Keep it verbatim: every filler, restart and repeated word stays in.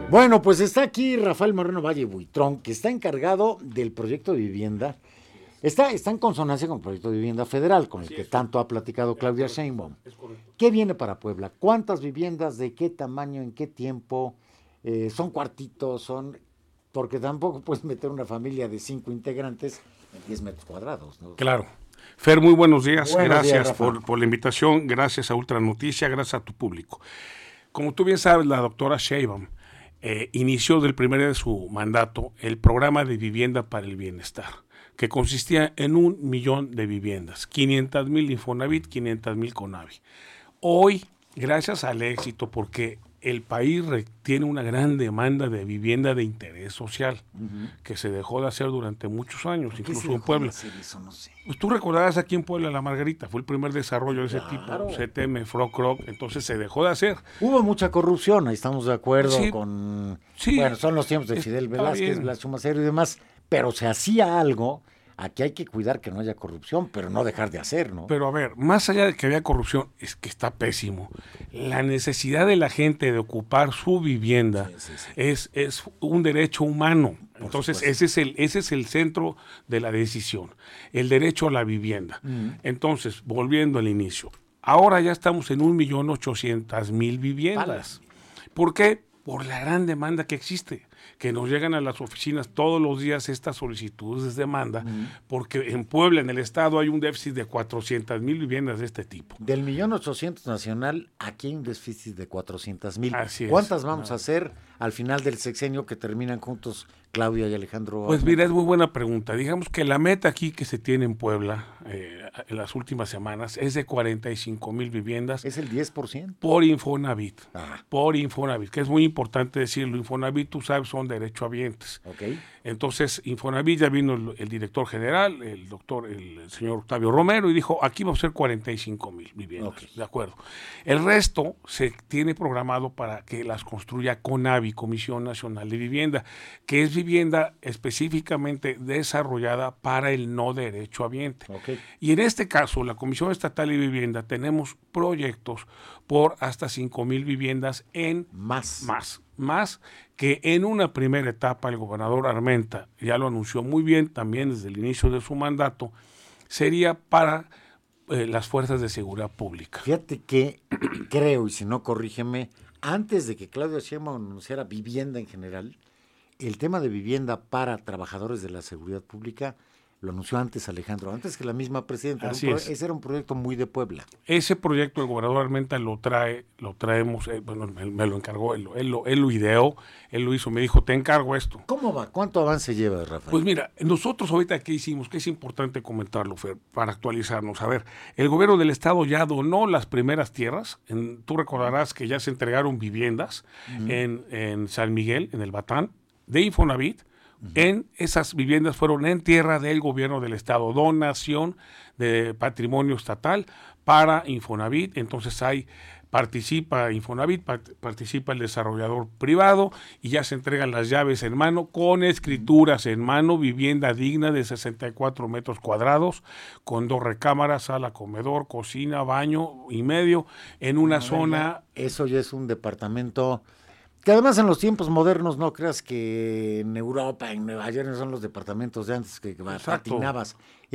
Bueno, pues está aquí Rafael Moreno Valle Buitrón, que está encargado del proyecto de vivienda. Está, está en consonancia con el proyecto de vivienda federal, con el que tanto ha platicado Claudia Sheinbaum. ¿Qué viene para Puebla? ¿Cuántas viviendas? ¿De qué tamaño? ¿En qué tiempo? Eh, ¿Son cuartitos? ¿Son...? Porque tampoco puedes meter una familia de cinco integrantes en diez metros cuadrados, ¿no? Claro. Fer, muy buenos días. Buenos gracias días, por, por la invitación. Gracias a Ultra Noticia. Gracias a tu público. Como tú bien sabes, la doctora Sheinbaum eh, inició del primer día de su mandato el programa de vivienda para el bienestar, que consistía en un millón de viviendas, quinientas mil Infonavit, quinientas mil Conavi. Hoy, gracias al éxito, porque el país tiene una gran demanda de vivienda de interés social, uh-huh. que se dejó de hacer durante muchos años, incluso en Puebla. Eso, no sé. Pues tú recordarás aquí en Puebla La Margarita, fue el primer desarrollo de ese Claro. tipo, C T M, Frog Rock, entonces se dejó de hacer. Hubo mucha corrupción, ahí estamos de acuerdo Sí, con... sí, bueno, son los tiempos de Fidel Velázquez, Blas Chumacero y demás, pero se hacía algo. Aquí hay que cuidar que no haya corrupción, pero no dejar de hacer, ¿no? Pero a ver, más allá de que haya corrupción, es que está pésimo. La necesidad de la gente de ocupar su vivienda sí, sí, sí. Es, es un derecho humano. Por Entonces, ese es, el, ese es el centro de la decisión, el derecho a la vivienda. Mm. Entonces, volviendo al inicio, ahora ya estamos en un millón ochocientas mil viviendas. Vale. ¿Por qué? Por la gran demanda que existe, que nos llegan a las oficinas todos los días estas solicitudes de demanda, uh-huh. porque en Puebla, en el estado, hay un déficit de cuatrocientas mil viviendas de este tipo. Del millón ochocientos nacional, aquí hay un déficit de cuatrocientas mil. Así ¿Cuántas es. vamos no. a hacer al final del sexenio que terminan juntos Claudia y Alejandro? Pues mira, es muy buena pregunta. Digamos que la meta aquí que se tiene en Puebla eh, en las últimas semanas es de cuarenta y cinco mil viviendas. ¿Es el diez por ciento? Por Infonavit. Ah. Por Infonavit, que es muy importante decirlo. Infonavit, tú sabes, son derechohabientes. Okay. Entonces, Infonavit ya vino el, el director general, el doctor, el, el señor Octavio Romero, y dijo, aquí vamos a ser cuarenta y cinco mil viviendas. Okay. De acuerdo. El resto se tiene programado para que las construya CONAVI, Comisión Nacional de Vivienda, que es vivienda específicamente desarrollada para el no derechohabiente. Okay. Y en este caso, la Comisión Estatal de Vivienda, tenemos proyectos por hasta cinco mil viviendas en más. más. Más que en una primera etapa el gobernador Armenta, ya lo anunció muy bien también desde el inicio de su mandato, sería para eh, las fuerzas de seguridad pública. Fíjate que creo, y si no corrígeme, antes de que Claudia Sheinbaum anunciara vivienda en general, el tema de vivienda para trabajadores de la seguridad pública lo anunció antes Alejandro, antes que la misma presidenta. Así era un es. Pro, ese era un proyecto muy de Puebla. Ese proyecto el gobernador Armenta lo trae, lo traemos, eh, bueno, me, me lo encargó, él, él, lo, él lo ideó, él lo hizo, me dijo, te encargo esto. ¿Cómo va? ¿Cuánto avance lleva, Rafael? Pues mira, nosotros ahorita qué hicimos, que es importante comentarlo, Fer, para actualizarnos. A ver, el gobierno del estado ya donó las primeras tierras, en, tú recordarás que ya se entregaron viviendas uh-huh. en, en San Miguel, en el Batán, de Infonavit. Uh-huh. En esas viviendas fueron en tierra del gobierno del estado, donación de patrimonio estatal para Infonavit. Entonces hay participa Infonavit, part, participa el desarrollador privado y ya se entregan las llaves en mano con escrituras en mano, vivienda digna de sesenta y cuatro metros cuadrados con dos recámaras, sala, comedor, cocina, baño y medio en una no, zona. Eso ya es un departamento. Que además en los tiempos modernos no creas que en Europa, en Nueva York, son los departamentos de antes que, que patinabas.